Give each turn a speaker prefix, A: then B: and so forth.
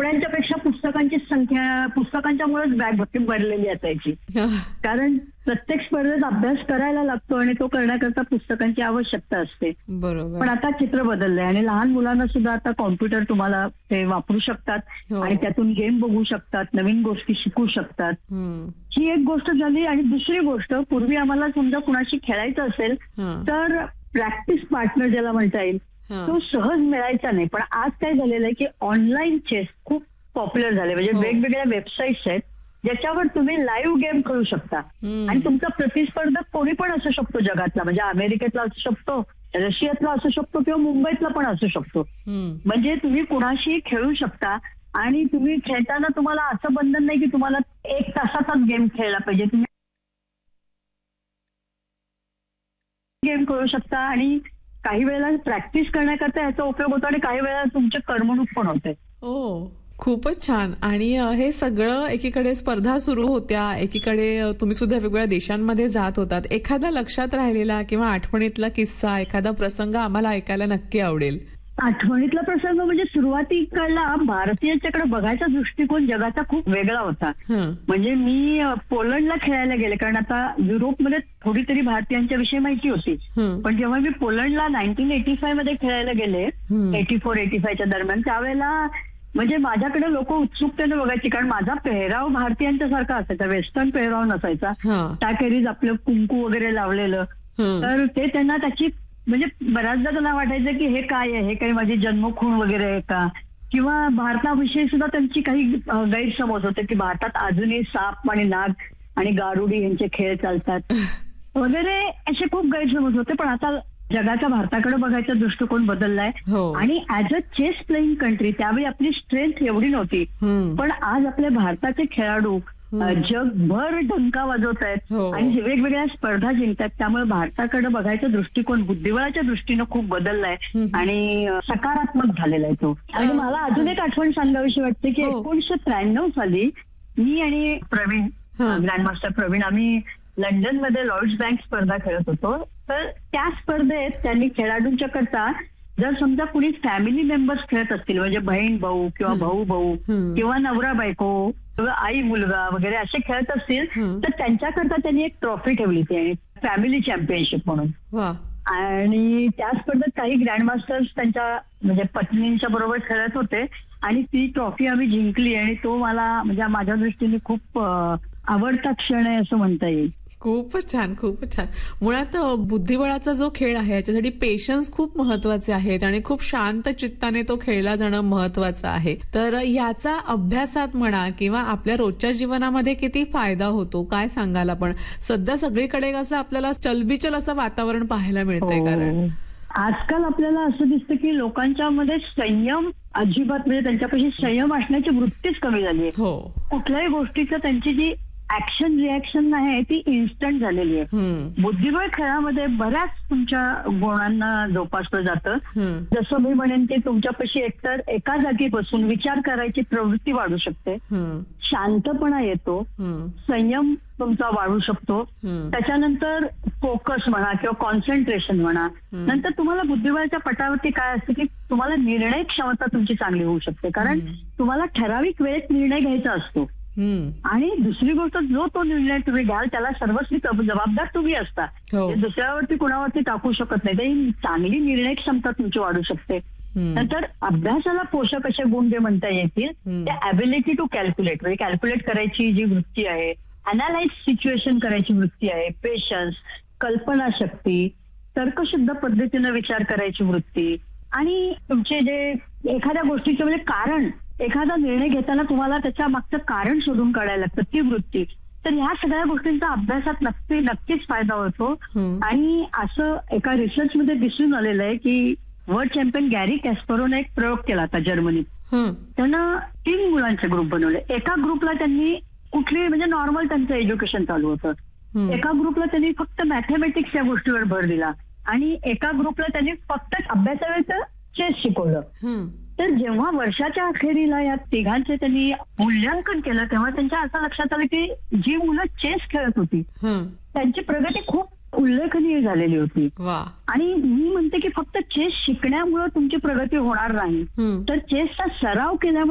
A: कपड्यांच्या पेक्षा पुस्तकांची संख्या, पुस्तकांच्यामुळेच बॅग भरलेली असायची. कारण प्रत्येक स्पर्धेत अभ्यास करायला लागतो आणि तो करण्याकरता पुस्तकांची आवश्यकता असते.
B: बरोबर.
A: पण आता चित्र बदललंय आणि लहान मुलांना सुद्धा आता कॉम्प्युटर तुम्हाला ते वापरू शकतात आणि त्यातून गेम बघू शकतात, नवीन गोष्टी शिकू शकतात. ही एक गोष्ट झाली. आणि दुसरी गोष्ट, पूर्वी आम्हाला समजा कुणाशी खेळायचं असेल तर प्रॅक्टिस पार्टनर ज्याला म्हणता येईल तो सहज मिळायचा नाही. पण आज काय झालेलं आहे की ऑनलाईन चेस खूप पॉप्युलर झाले. म्हणजे वेगवेगळ्या वेबसाईट्स आहेत ज्याच्यावर तुम्ही लाईव्ह गेम खेळू शकता आणि तुमचा प्रतिस्पर्धक कोणी पण असू शकतो जगातला. म्हणजे अमेरिकेतला असू शकतो, रशियातला असू शकतो किंवा मुंबईतला पण असू शकतो. म्हणजे तुम्ही कुणाशी खेळू शकता आणि तुम्ही खेळताना तुम्हाला असं बंधन नाही की तुम्हाला 1 तासाचाच गेम खेळला पाहिजे. तुम्ही गेम खेळू शकता आणि काही वेळेला प्रॅक्टिस करण्याकरता याचा उपयोग होतो आणि काही वेळेला तुमचे करमणूक पण होते.
B: हो, खूपच छान. आणि हे सगळं एकीकडे स्पर्धा सुरू होत्या, एकीकडे तुम्ही सुद्धा वेगवेगळ्या देशांमध्ये जात होतात. एखादा लक्षात राहिलेला किंवा आठवणीतला किस्सा, एखादा प्रसंग आम्हाला ऐकायला नक्की आवडेल.
A: आठवणीतला प्रसंग म्हणजे सुरुवातीला भारतीयांच्याकडे बघायचा दृष्टिकोन जगाचा खूप वेगळा होता. म्हणजे मी पोलंडला खेळायला गेले, कारण आता युरोपमध्ये थोडी तरी भारतीयांच्या विषयी माहिती होती. पण जेव्हा मी पोलंडला 1985 मध्ये खेळायला गेले, 84-85च्या दरम्यान, त्यावेळेला म्हणजे माझ्याकडे लोक उत्सुकतेने बघायची, कारण माझा पेहराव भारतीयांच्या सारखा असायचा, वेस्टर्न पेहराव नसायचा. त्याखेरीज आपलं कुंकू वगैरे लावलेलं. तर ते त्यांना त्याची म्हणजे बऱ्याचदा त्यांना वाटायचं की हे काय आहे, हे काही माझी जन्मखूण वगैरे आहे का, किंवा भारताविषयी सुद्धा त्यांची काही गैरसमज होते की भारतात अजूनही साप आणि नाग आणि गारुडी यांचे खेळ चालतात वगैरे, असे खूप गैरसमज होते. पण आता जगाच्या भारताकडे बघायचा दृष्टिकोन बदललाय आणि as a chess playing country त्यावेळी आपली स्ट्रेंथ एवढी नव्हती. पण आज आपल्या भारताचे खेळाडू जगभर डंका वाजवत आहेत आणि वेगवेगळ्या स्पर्धा जिंकतात. त्यामुळे भारताकडे बघायचा दृष्टिकोन बुद्धिबळाच्या दृष्टीनं खूप बदललाय आणि सकारात्मक झालेला आहे तो. आणि मला अजून एक आठवण सांगावीशी वाटते की 1993 साली मी आणि प्रवीण, ग्रँडमास्टर प्रवीण, आम्ही लंडनमध्ये लॉर्ड्स बँक स्पर्धा खेळत होतो. तर त्या स्पर्धेत त्यांनी खेळाडूंच्या करता जर समजा कुणी फॅमिली मेंबर्स खेळत असतील, म्हणजे बहीण भाऊ किंवा भाऊ भाऊ किंवा नवरा बायको किंवा आई मुलगा वगैरे असे खेळत असतील तर त्यांच्याकरता त्यांनी एक ट्रॉफी ठेवली होती आणि फॅमिली चॅम्पियनशिप म्हणून. आणि त्या स्पर्धेत काही ग्रँडमास्टर्स त्यांच्या म्हणजे पत्नींच्या बरोबर खेळत होते आणि ती ट्रॉफी आम्ही जिंकली. आणि तो मला म्हणजे माझ्या दृष्टीने खूप आवडता क्षण आहे असं म्हणता येईल.
B: खूपच छान, खूपच छान. मुळात बुद्धिबळाचा जो खेळ आहे याच्यासाठी पेशन्स खूप महत्वाचे आहेत आणि खूप शांत चित्ताने तो खेळला जाणं महत्वाचं आहे. तर याचा अभ्यासात म्हणा किंवा आपल्या रोजच्या जीवनामध्ये किती फायदा होतो काय सांगाल आपण? सध्या सगळीकडे कसं आपल्याला चलबिचल असं वातावरण पाहायला मिळतंय. कारण
A: आजकाल आपल्याला असं दिसतं की लोकांच्या मध्ये संयम अजिबात, म्हणजे त्यांच्यापाशी संयम असण्याची वृत्तीच कमी झाली आहे. कुठल्याही गोष्टीचं त्यांची जी ऍक्शन रिॲक्शन आहे ती इन्स्टंट झालेली आहे. बुद्धिबळ खेळामध्ये बऱ्याच तुमच्या गुणांना जोपासलं जातं. जसं मी म्हणेन की तुमच्यापाशी एकतर एका जागी बसून विचार करायची प्रवृत्ती वाढू शकते, शांतपणा येतो, संयम तुमचा वाढू शकतो, त्याच्यानंतर फोकस म्हणा किंवा कॉन्सन्ट्रेशन म्हणा. नंतर तुम्हाला बुद्धिबळाच्या पटावरती काय असतं की तुम्हाला निर्णय क्षमता तुमची चांगली होऊ शकते, कारण तुम्हाला ठराविक वेळेत निर्णय घ्यायचा असतो. आणि दुसरी गोष्ट, जो तो निर्णय तुम्ही घ्याल त्याला सर्वस्वी जबाबदार तुम्ही असता, दुसऱ्यावरती कुणावरती टाकू शकत नाही. तरी चांगली निर्णय क्षमता तुमची वाढू शकते. नंतर अभ्यासाला पोषक असे गुण जे म्हणता येतील ते ॲबिलिटी टू कॅल्क्युलेट, म्हणजे कॅल्क्युलेट करायची जी वृत्ती आहे, अनालाइज सिच्युएशन करायची वृत्ती आहे, पेशन्स, कल्पनाशक्ती, तर्कशुद्ध पद्धतीनं विचार करायची वृत्ती, आणि तुमचे जे एखाद्या गोष्टीचं म्हणजे कारण, एखादा निर्णय घेताना तुम्हाला त्याच्या मागचं कारण शोधून काढायला लागतं, ती वृत्ती. तर ह्या सगळ्या गोष्टींचा अभ्यासात नक्कीच फायदा होतो. आणि असं एका रिसर्च मध्ये दिसून आलेलं आहे की वर्ल्ड चॅम्पियन गॅरी कॅस्परोने एक प्रयोग केला होता जर्मनीत. त्यांना 3 मुलांचे ग्रुप बनवले. एका ग्रुपला त्यांनी कुठली म्हणजे नॉर्मल त्यांचं एज्युकेशन चालू होतं, एका ग्रुपला त्यांनी फक्त मॅथमॅटिक्स या गोष्टीवर भर दिला आणि एका ग्रुपला त्यांनी फक्त अभ्यासावेळचं चेस शिकवलं. तर जेव्हा वर्षाच्या अखेरीला या तिघांचे त्यांनी मूल्यांकन केलं तेव्हा त्यांच्या असं लक्षात आलं की जी मुलं चेस खेळत होती त्यांची प्रगती खूप उल्लेखनीय झालेली होती. आणि मी म्हणते की फक्त चेस शिकण्यामुळे तुमची प्रगती होणार नाही, तर चेसचा सराव केल्यामुळे